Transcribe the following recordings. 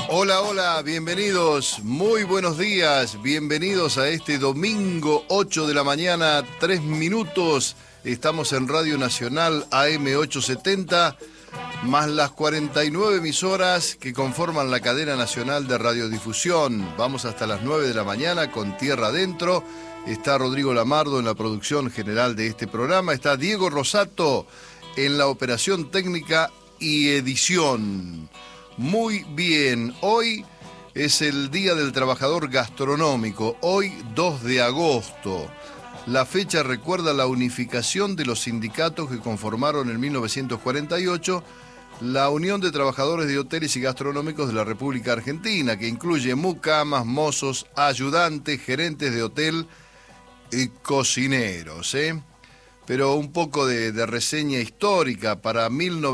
Hola, hola, bienvenidos, muy buenos días, bienvenidos a este domingo 8 de la mañana, 3 minutos. Estamos en Radio Nacional AM 870, más las 49 emisoras que conforman la cadena nacional de radiodifusión. Vamos hasta las 9 de la mañana con Tierra Adentro. Está Rodrigo Lamardo en la producción general de este programa. Está Diego Rosato en la operación técnica y edición. Muy bien, hoy es el Día del Trabajador Gastronómico, hoy 2 de agosto. La fecha recuerda la unificación de los sindicatos que conformaron en 1948 la Unión de Trabajadores de Hoteles y Gastronómicos de la República Argentina, que incluye mucamas, mozos, ayudantes, gerentes de hotel y cocineros. Pero un poco de reseña histórica. Para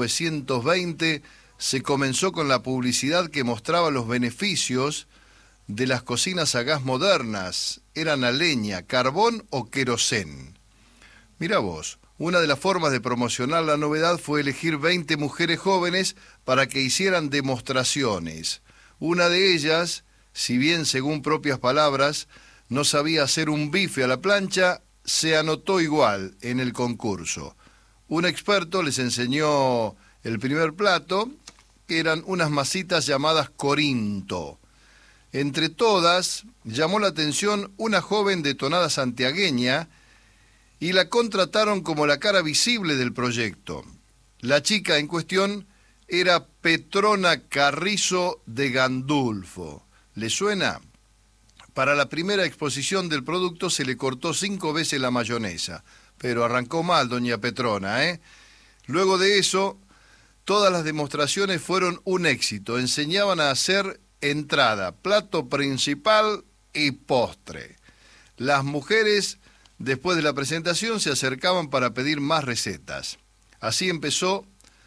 1920 se comenzó con la publicidad que mostraba los beneficios de las cocinas a gas modernas. Eran a leña, carbón o querosén. Mira vos, una de las formas de promocionar la novedad fue elegir 20 mujeres jóvenes para que hicieran demostraciones. Una de ellas, si bien según propias palabras no sabía hacer un bife a la plancha, se anotó igual en el concurso. Un experto les enseñó el primer plato, que eran unas masitas llamadas Corinto. Entre todas, llamó la atención una joven de tonada santiagueña y la contrataron como la cara visible del proyecto. La chica en cuestión era Petrona Carrizo de Gandulfo. ¿Le suena? Para la primera exposición del producto se le cortó 5 veces la mayonesa, pero arrancó mal doña Petrona, Luego de eso, todas las demostraciones fueron un éxito. Enseñaban a hacer entrada, plato principal y postre. Las mujeres, después de la presentación, se acercaban para pedir más recetas. Así empezó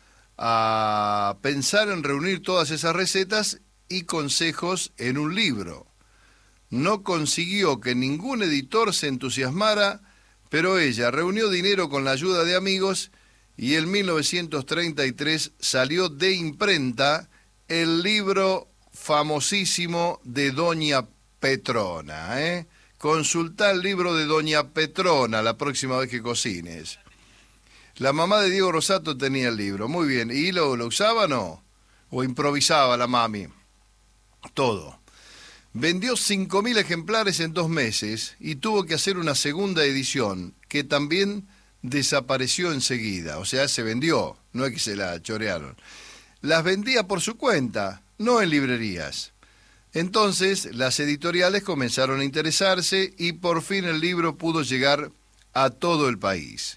a pensar en reunir todas esas recetas y consejos en un libro. No consiguió que ningún editor se entusiasmara, pero ella reunió dinero con la ayuda de amigos y en 1933 salió de imprenta el libro famosísimo de Doña Petrona. Consultá el libro de Doña Petrona la próxima vez que cocines. La mamá de Diego Rosato tenía el libro, muy bien. ¿Y lo usaba o no? ¿O improvisaba la mami? Todo. Vendió 5.000 ejemplares en 2 meses y tuvo que hacer una segunda edición, que también desapareció enseguida. O sea, se vendió, no es que se la chorearon. Las vendía por su cuenta, no en librerías. Entonces, las editoriales comenzaron a interesarse y por fin el libro pudo llegar a todo el país.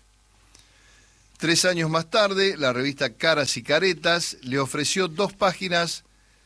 3 años más tarde, la revista Caras y Caretas le ofreció 2 páginas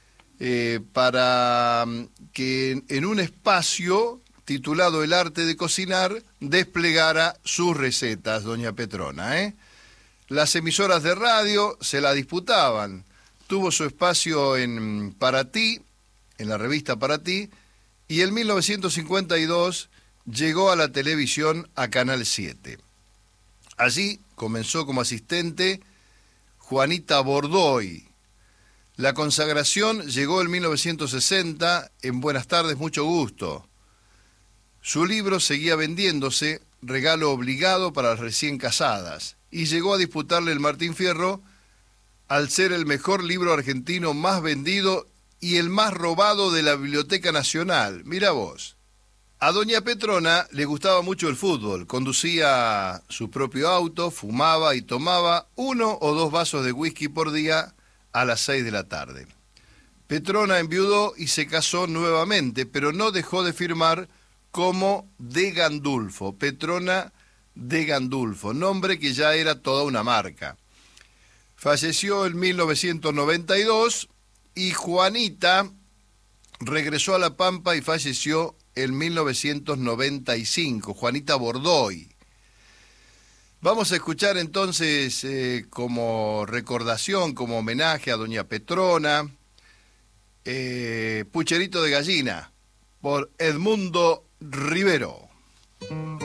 para que en un espacio titulado El arte de cocinar desplegara sus recetas, doña Petrona. Las emisoras de radio se la disputaban. Tuvo su espacio en Para Ti, en la revista Para Ti, y en 1952 llegó a la televisión a Canal 7. Allí comenzó como asistente Juanita Bordoy. La consagración llegó en 1960 en Buenas tardes, mucho gusto. Su libro seguía vendiéndose, regalo obligado para las recién casadas, y llegó a disputarle el Martín Fierro al ser el mejor libro argentino más vendido y el más robado de la Biblioteca Nacional. Mira vos. A doña Petrona le gustaba mucho el fútbol, conducía su propio auto, fumaba y tomaba 1 o 2 vasos de whisky por día a las 6 de la tarde. Petrona enviudó y se casó nuevamente, pero no dejó de firmar como de Gandulfo, Petrona de Gandulfo, nombre que ya era toda una marca. Falleció en 1992 y Juanita regresó a La Pampa y falleció en 1995, Juanita Bordoy. Vamos a escuchar entonces como recordación, como homenaje a doña Petrona, Pucherito de Gallina, por Edmundo Rivero.